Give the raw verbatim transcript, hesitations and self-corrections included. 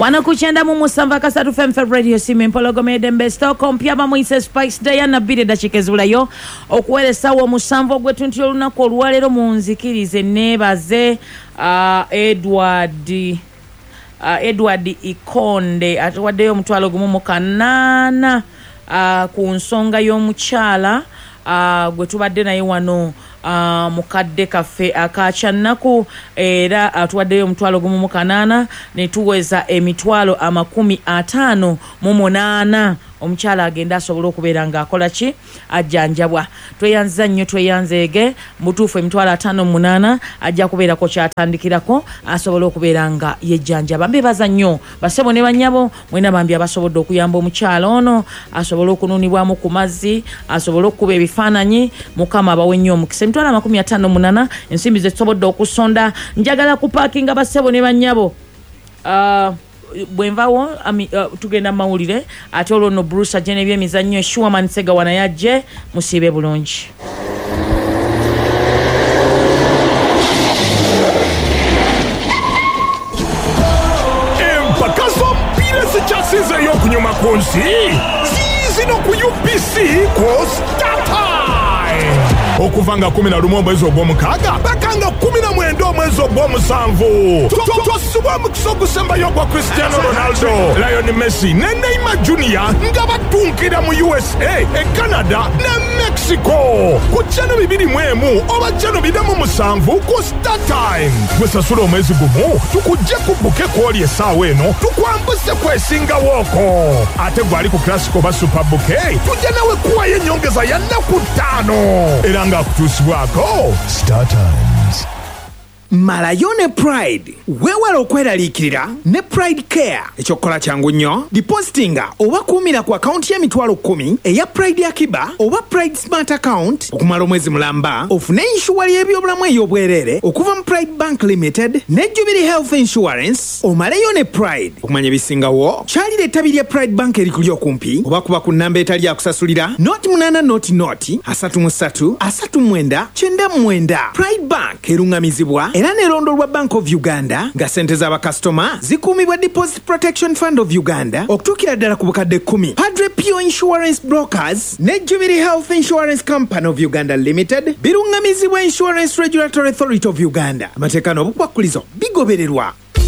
Wano kuchenda mu musamba kasatu F M Radio simu empologome dembe stoko mpyaba Moise Spice Diana bide dachikezuulayo okuwelesa wo musanvo gwe tuntu olunako olwalero mu nzikirize nebaze uh, Edward uh, Edward Ikonde atwaddeyo omutwalo gumu mu kanaana uh, ku nsonga y'omukyala uh, gwe tubadde naye wano Uh, mukadde kafe akachannaku era atwaddeyo omutwalo gumu mu kanaana ne tuweza emitwalo amakumi atano mu munaana omukyala agenda asobola okubeera nga akola ki ajjanjabwa. Tweyanza nnyo tweyanzeege mutuufu emitwalo atano mu munaana ajja kubeera ko kyatandikirako asobola okubeera nga yejjanjaba. Mbebaza nnyo basebo ne bannyabo mwena bambi abasobodde okuyamba omukyala ono asobola okununibwamu ku mazzi asobola okuba ebifaananyi mukama abawe nnyo omukisa. Emitwalo amakumi atano mu munaana ensimbi ze tusobodde okusonda njagala kupaakinga basebo ne bannyabo uh, bwenvawo uh, tugenda mawulire ate olwo no Bruce ajene byemizannyo Shuaman Sega wana yajje musibe bulungi. Empakazo pile zichasize yo kunyuma kunsi zino ku U P C ko StarTime okuvanga kumi na lumu mwezi ogw'omukaaga bakanga kumi na mwenda omwezi ogw'omusanvu twasubwa omukisa ogusembayo gwa Cristiano Ronaldo, Lionel Messi ne Neymar Junior nga batunkira mu U S A, e Canada ne Mexico ku chano bibiri mwemu oba chano bidamu musanvu ku StarTime. Gwesasula omwezi gumu tukujje kubuke kwoli esaawa eno tukwambuse kwesinga woko ate gwali ku Classic oba Super Bouquet tujja nawe kuwayo ennyongeza ya nnaku ttaano era nga kutuusibwako StarTimes. Malayone Pride wewala okweraliikirira ne Pride Care ekyokola kyangu nnyo depositinga oba kuumira ku akaunti y'emitwalo kumi eya Pride Akiba oba Pride Smart Account okumala omwezi mulamba ofune inshuwali y'ebyobulamu ey'obwerere okuva mu Pride Bank Limited ne Jubilee Health Insurance omaleyo ne Pride. Okumanya ebisingawo kyalira ettabi lya Pride Bank erikuli okumpi oba kuba ku nnamba etali akusasulira noti munaana noti noti asatu mu ssatu asatu mwenda kyenda mwenda. Pride Bank erungamizibwa era nerondolwa Bank of Uganda nga sente z'abakasitoma zikuumibwa Deposit Protection Fund of Uganda okutuukira ddala ku bukadde kkumi. Padre Pio Insurance Brokers ne Jubilee Health Insurance Company of Uganda Limited birungamizibwa Insurance Regulatory Authority of Uganda. Amateeka n'obukwakkulizo bigobererwa.